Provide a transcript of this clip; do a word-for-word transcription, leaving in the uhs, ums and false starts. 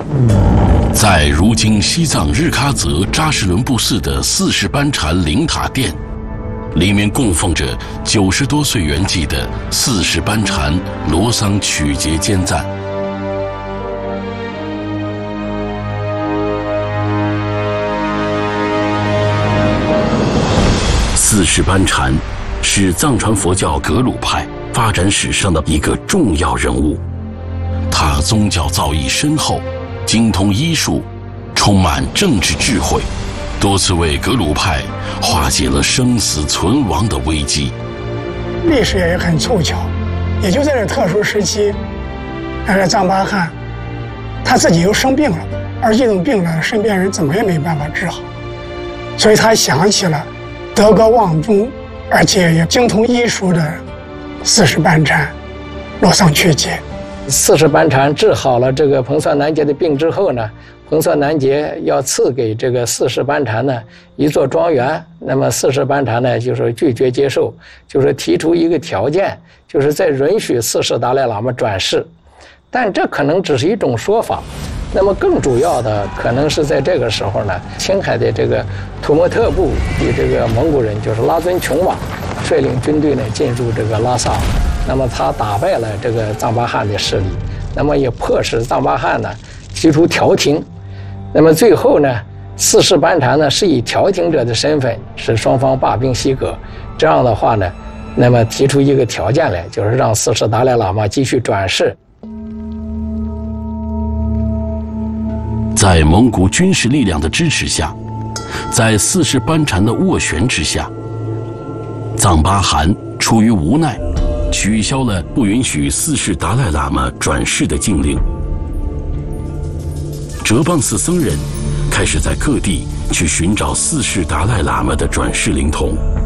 在如今西藏日喀则扎什伦布寺的四世班禅灵塔殿，里面供奉着九十多岁圆寂的四世班禅罗桑曲节坚赞。四世班禅是藏传佛教格鲁派发展史上的一个重要人物，他宗教造诣深厚，精通医术，充满政治智慧，多次为格鲁派化解了生死存亡的危机。 历史也很凑巧，也就在这特殊时期，那个藏巴汗他自己又生病了，而这种病呢，身边人怎么也没办法治好，所以他想起了德高望重，而且也精通医术的四世班禅罗桑曲节。 四世班禅治好了这个彭算南杰的病之后呢，彭算南杰要赐给这个四世班禅呢一座庄园。那么四世班禅呢就是拒绝接受，就是提出一个条件，就是在允许四世达赖喇嘛转世。但这可能只是一种说法。那么更主要的可能是在这个时候呢，青海的这个土默特部的这个蒙古人就是拉尊琼瓦率领军队呢进入这个拉萨。那么他打败了这个藏巴汗的势力，那么也迫使藏巴汗呢提出调停。那么最后呢，四世班禅呢是以调停者的身份使双方罢兵西革。这样的话呢，那么提出一个条件来，就是让四世达赖喇嘛继续转世。 在蒙古军事力量的支持下，在四世班禅的斡旋之下，藏巴汗出于无奈，取消了不允许四世达赖喇嘛转世的禁令。哲蚌寺僧人开始在各地去寻找四世达赖喇嘛的转世灵童。